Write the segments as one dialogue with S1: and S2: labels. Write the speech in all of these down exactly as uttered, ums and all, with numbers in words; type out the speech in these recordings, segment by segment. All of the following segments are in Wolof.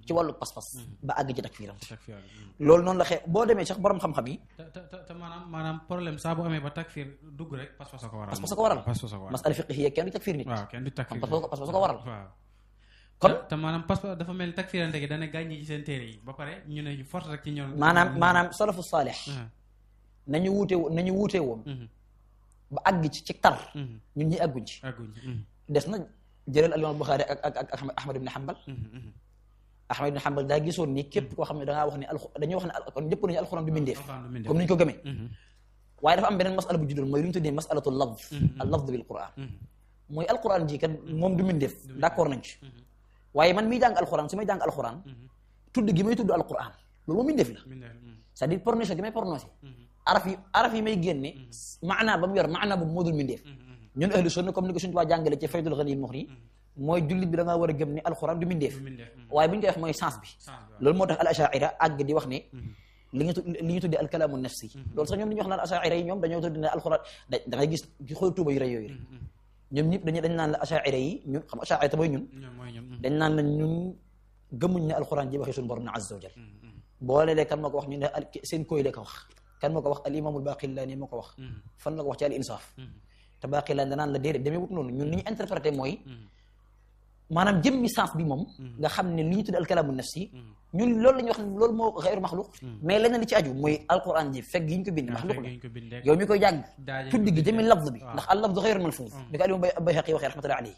S1: ci wàllu pas-pas ba àgg ci takfiiram loolu noonu la xee boo demee sax borom xam-xam yi
S2: te te te maanaam maanaam problème saa bu amee ba takfiir dugg rek pas-pas a ko waral
S1: pas-pas a ko waral masala fiqhiyya kenn du takfiir nit
S2: waaw kenn du takfiir
S1: pas-pas a ko waral
S2: kon te maanaam pas-pas dafa mel ni takfiirante gi dana gàññi ci seen téere yi ba pare ñu ne ñu force rek ci ñoom
S1: maanaam maanaam salafu saalih nañu wuute nañu wuute woon ba àgg ci ci tar ñun ñi àgguñ ci des na jëlal al imam Buxaari ak ak ak Ahmad ibn Hanbal Ahmad ibn Hanbal daa gisoon ni képp koo xam ne dangaa wax ne al dañuy wax ne kon ñëpp nañu alxuraan du mindeef comme ni ñu ko gëmee waaye dafa am beneen masala bu juddoon mooy lu ñu tuddee masalatu lafz al lafz bil quran mooy alxuraan ji kat moom du mindeef d'accord nañ ci waaye man miy jàng alxuraan su may jàng alxuraan tudd gi may tudd alxuraan loolu moom mindeef la c'est-à-dire prononcé gi may prononcé araf yi araf yi may génne maanaa ba mu yor maanaa boobu moo dul mindeef ñun ahlu sunna comme ni ko suñu tubaab jàngale ci faydul ghani mughni mooy jullit bi da ngaa war a gëm ne alxuraan du mindeef waaye bu ñu koy wax mooy sens bi loolu moo tax al ashaira àgg di wax ne li ñu li ñu tuddee alkalaamu nafsi loolu sax ñoom li ñuy wax naan ashaira yi ñoom dañoo tudd ne alxuraan da da ngay gis ci xool tuuba yu rëy yooyu rek ñoom ñëpp dañu dañ naan la ashaira yi ñun xam ashaira te mooy ñun dañ naan la ñun gëmuñ ne alxuraan ji waxee suñu borom na azza wa jal boo léeg-léeg kan moo ko wax ñu ne seen koy la ko wax kan moo ko wax al imaamul Baaqillaani moo ko wax fan la ko wax ci al insaaf te Baaqillaani danaan la déedéet demee wut noonu ñun li ñu interprété mooy maanaam jëmmi sens bi moom nga xam ne li ñu tudd alkalaamu nafsi ñun loolu la ñuy wax loolu moo xayru maxluq mais leneen li ci aju mooy alquran ji fekk gi ñu ko bind maxluq la yow mi koy jàng tudd gi jëmmi lafz bi ndax al lafz xayru malfuuz bi ko al imam Bayhaqi waxee rahmatullahi alayhi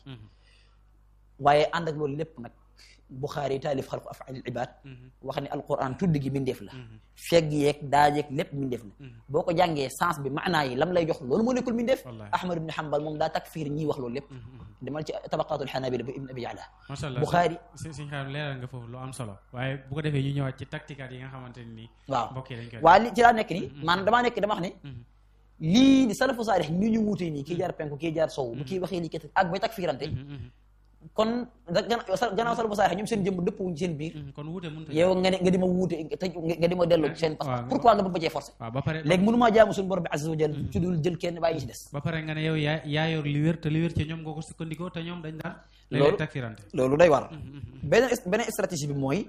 S1: waaye ànd ak loolu lépp nag Buxaari taalif xalqu af'aalil ibaad wax ne alquran tudd gi mindeef la fegg yeeg daajeeg lépp mindeef la boo ko jàngee sens bi maanaa yi lam lay jox loolu moo nekkul mindeef Ahmad ibn Hanbal moom daa takfiir ñiy wax loolu lépp demal ci tabaqaatul xanaabila ba ibn abi ya'la Buxaari
S2: si si xam leeral nga foofu lu am solo waaye bu ko defee ñu ñëwaat ci tacticaat yi nga xamante ne nii
S1: waaw
S2: mbokk yi dañ koy
S1: waaw li ci laa nekk nii maanaam damaa nekk dama wax ne lii di salafu saalih ni ñu wuutee nii kii jaar penku kii jaar sow bu kii waxee lii kat ak bay takfiirante kon gannaaw salafu saalih ñoom seen jëmm dëpp wuñ seen biir
S2: kon wuute mënut a
S1: yow nga ne nga di ma wuute te nga di ma delloo ci seen parce que pourquoi nga bëgg ba cee forcé léegi mënumaa jaamu suñu borom bi azza wa jal ci dul jël kenn bàyyi ci des
S2: ba pare nga ne yow yaa yaa yor li wér te li wér ci ñoom nga ko sukkandikoo te ñoom dañ daan léeg-léeg takfirante
S1: loolu day war beneen beneen stratégie bi mooy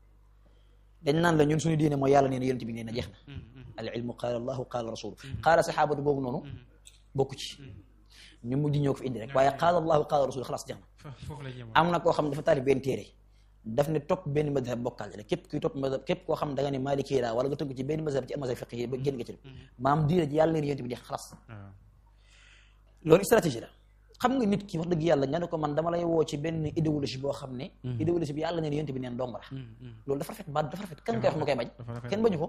S1: dañ naan la ñun suñu diine mooy yàlla nee na yonent bi nee na jeex na al ilmu qaala allahu qaala rasulu qaala saxaabatu boobu noonu bokku ci ñu mujj ñoo ko fi indi rek waaye qaala allahu qaala rasulu xalaas jeex na am na koo xam ne dafa taalif benn téere daf ne topp benn madhab bokkaale la képp kuy topp madhab képp koo xam da nga ne maliki la wala nga tënk ci benn madhab ci mazhab fiqhi ba génn nga ci maam diine ji yàlla neen yonent bi jeex xalaas loolu stratégie la xam nga nit ki wax dëgg yàlla nga ne ko man dama lay woo ci benn idéologie boo xam ne idéologie bi yàlla neen yonent bi neen dong la loolu dafa rafet baat dafa rafet kan koy wax mu koy bañ kenn bañu ko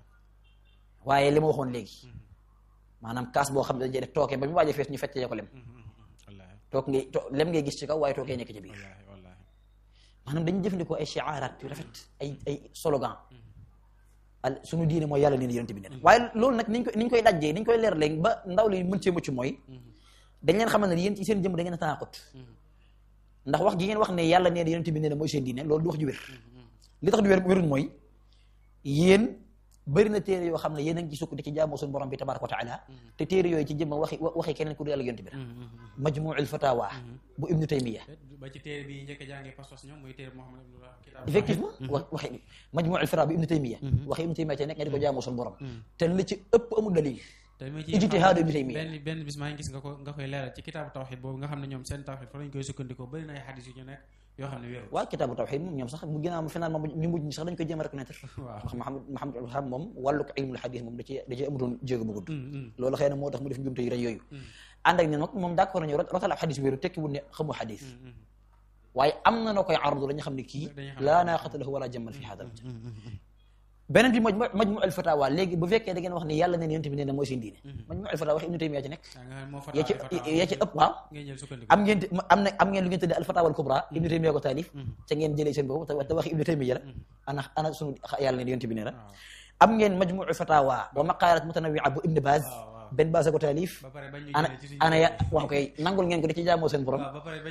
S1: waaye li ma waxoon léegi maanaam kaas boo xam ne dañuy def tookee ba mu waaj a fees ñu feccee ko lem toog ngay lem ngay gis ci kaw waaye tookee nekk ci biir maanaam dañuy jëfandikoo ay shi'aaraat yu rafet ay ay slogan al suñu diine mooy yàlla neen yonent bi neen waaye loolu nag niñ koy niñ koy dajjee niñ koy leer léegi ba ndaw li mën cee mucc mooy dañ leen xamal ne yéen ci seen jëm da ngeen a tanaaqut ndax wax gi ngeen wax ne yàlla neen yonent bi neen mooy seen diine loolu du wax ju wér li tax du wér wérul mooy yéen bëri na téere yoo xam ne yéen a ngi ci sukk di ci jaamoo suñu borom bi tabaraka wa taala te téere yooyu ci jëmm waxi waxi keneen ku dul yàlla yonent bi la majmuul fatawa bu ibnu taymiya
S2: ba ci téere bi njëkk a jàngee pas-pas ñoom mooy téere Muhammad ibn Kitab
S1: effectivement wax waxi majmuul fatawa bu ibnu taymiya waxi ibnu taymiya te nekk nga di ko jaamoo suñu borom te li ci ëpp amul dalil ijtihaadu ibnu taymiya
S2: benn benn bis maa ngi gis nga ko nga koy leeral ci kitaabu tawxid boobu nga xam ne ñoom seen tawxid fa lañ koy sukkandikoo bëri na ay xadis yu ñu nekk yoo xam ne wéeru
S1: waaw kitaabu tawxid moom ñoom sax mu ginnaaw finalement ñu mujj ñi sax dañ koy jéem a reconnaître wax Muhammad Muhammad al Wahhab moom wàllu ko ilmul xadis moom da ci da ci amutoon jéego bu gudd loolu xëy na moo tax mu def njumte yu rëy yooyu ànd ak ne nag moom d'accord nañu rotal ab xadis wéeru tekki wul ne xamu xadis waaye am na noo koy ardu la ñu xam ne kii laa naaqata lahu wala jamal fi hada beneen bi maj majmu al fatawa léegi bu fekkee da ngeen wax ne yàlla neen yonent bi nee na mooy seen diine majmu al fatawa wax ibnu taymiya ci nekk ya ci ya ci ëpp waaw am ngeen am na am ngeen lu ngeen tuddee al fatawa al kubra ibnu taymiya ko taalif ca ngeen jëlee seen boobu te waxi ibnu taymiya la ana ana sunu yàlla neen yonent bi nee na am ngeen majmu al fatawa wa maqalat mutanawwi'a bu ibnu baz benn base ko taalif ana ana ya wax koy nangul ngeen ko di ci jaamoo seen borom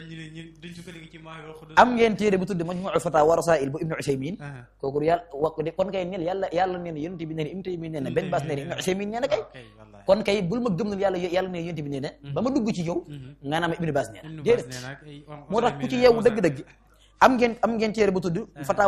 S1: am ngeen téere bu tudd majmu'ul fatawa wa rasaa'il bu ibnu Usaymin kooku yàlla wax ko de kon kay neel yàlla yàlla nee na yonent bi nee na ibnu Taymiya nee na benn base nee na ibnu Usaymin nee na kay kon kay bul ma gëm ne yàlla yàlla nee na yonent bi nee na ba ma dugg ci yow nga naan ma ibnu base nee na déedéet moo tax ku ci yeewu dëgg-dëgg am ngeen am ngeen téere bu tudd fatawa